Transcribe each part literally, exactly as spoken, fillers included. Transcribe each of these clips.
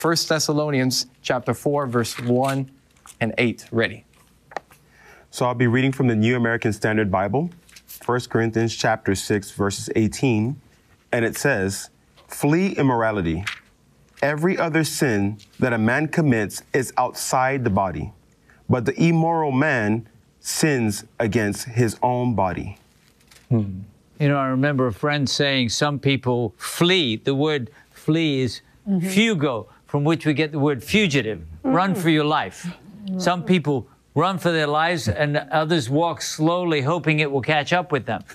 First Thessalonians chapter four, verse one and eight. Ready? So I'll be reading from the New American Standard Bible, First Corinthians chapter six, verses eighteen, and it says, "Flee immorality. Every other sin that a man commits is outside the body, but the immoral man sins against his own body." Hmm. You know, I remember a friend saying some people flee. The word flee is mm-hmm. fugo, from which we get the word fugitive. Mm-hmm. Run for your life. Mm-hmm. Some people run for their lives, and others walk slowly, hoping it will catch up with them.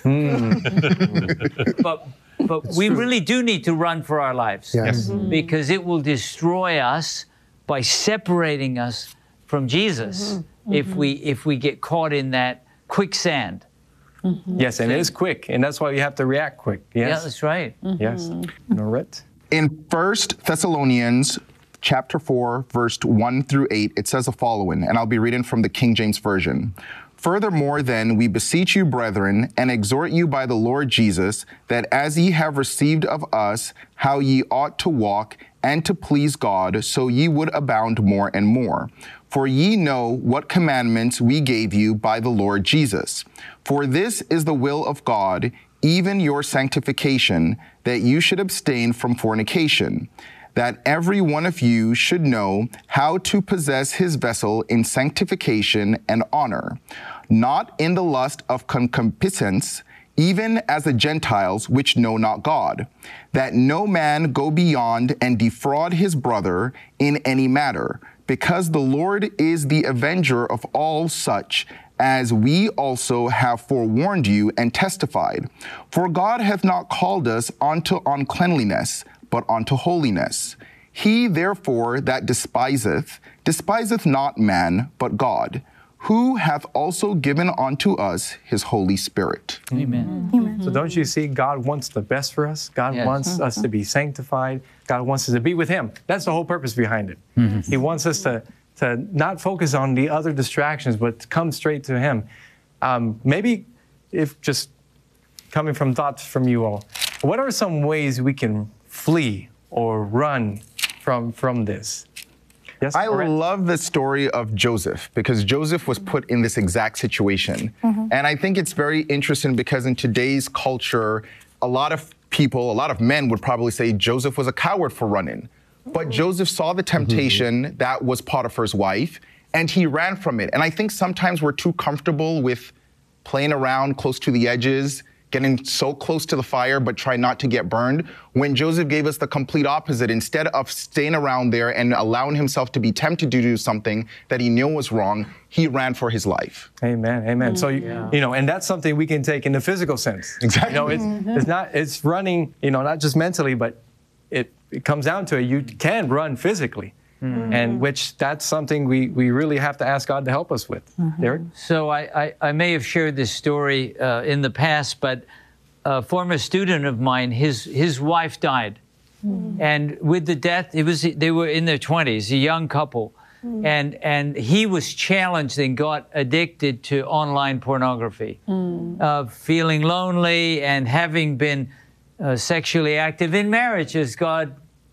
Mm. but but we really do need to run for our lives, yes. mm-hmm. because it will destroy us by separating us from Jesus mm-hmm. if we if we get caught in that quicksand. Mm-hmm. Yes, and it is quick, and that's why you have to react quick. Yes, yeah, that's right. Mm-hmm. Yes, Norit. In First Thessalonians chapter four, verse one through eight, it says the following, and I'll be reading from the King James Version. "Furthermore, then, we beseech you, brethren, and exhort you by the Lord Jesus, that as ye have received of us how ye ought to walk and to please God, so ye would abound more and more. For ye know what commandments we gave you by the Lord Jesus. For this is the will of God, even your sanctification, that you should abstain from fornication, that every one of you should know how to possess his vessel in sanctification and honor, not in the lust of concupiscence, even as the Gentiles which know not God, that no man go beyond and defraud his brother in any matter, because the Lord is the avenger of all such, as we also have forewarned you and testified. For God hath not called us unto uncleanliness, but unto holiness. He therefore that despiseth, despiseth not man, but God, who hath also given unto us his Holy Spirit." Amen. Amen. So don't you see, God wants the best for us. God yes. wants mm-hmm. us to be sanctified. God wants us to be with him. That's the whole purpose behind it. Mm-hmm. He wants us to, to not focus on the other distractions, but to come straight to him. Um, maybe if just coming from thoughts from you all, what are some ways we can flee or run from, from this? Yes, I love the story of Joseph, because Joseph was put in this exact situation. Mm-hmm. And I think it's very interesting because in today's culture, a lot of people, a lot of men would probably say Joseph was a coward for running. But Joseph saw the temptation mm-hmm. that was Potiphar's wife, and he ran from it. And I think sometimes we're too comfortable with playing around close to the edges, getting so close to the fire, but try not to get burned, when Joseph gave us the complete opposite. Instead of staying around there and allowing himself to be tempted to do something that he knew was wrong, he ran for his life. Amen, amen. Mm-hmm. So, you, yeah. you know, and that's something we can take in the physical sense. Exactly. You know, it's, mm-hmm. it's not, it's running, you know, not just mentally, but it, it comes down to it. You can run physically. Mm-hmm. And which that's something we, we really have to ask God to help us with. Mm-hmm. Derek? So I, I, I may have shared this story uh, in the past, but a former student of mine, his, his wife died. Mm-hmm. And with the death, it was they were in their twenties, a young couple. Mm-hmm. And, and he was challenged and got addicted to online pornography, mm-hmm. uh, feeling lonely and having been uh, sexually active in marriage as God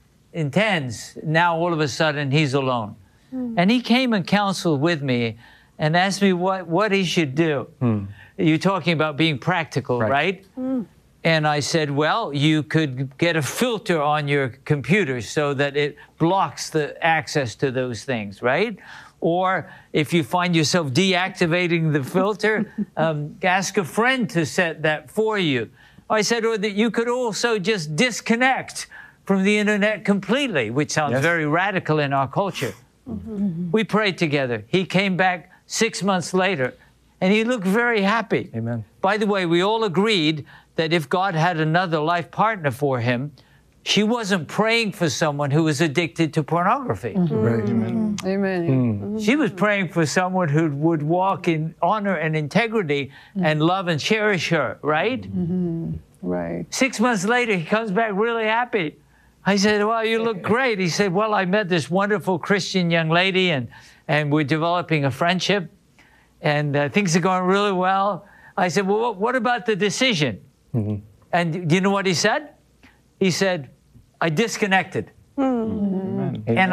intends. Now all of a sudden he's alone. Mm. And he came and counseled with me and asked me what, what he should do. Mm. You're talking about being practical, right? right? Mm. And I said, well, you could get a filter on your computer so that it blocks the access to those things, right? Or if you find yourself deactivating the filter, um, ask a friend to set that for you. I said, or that you could also just disconnect from the internet completely, which sounds yes. very radical in our culture. Mm-hmm. We prayed together. He came back six months later, and he looked very happy. Amen. By the way, we all agreed that if God had another life partner for him, she wasn't praying for someone who was addicted to pornography. Mm-hmm. Right. Amen. Amen. Mm. She was praying for someone who would walk in honor and integrity mm-hmm. and love and cherish her, right? Mm-hmm. Right. Six months later, he comes back really happy. I said, well, you look great. He said, well, I met this wonderful Christian young lady, and, and we're developing a friendship, and uh, things are going really well. I said, well, what, what about the decision? Mm-hmm. And do you know what he said? He said, I disconnected. Amen. And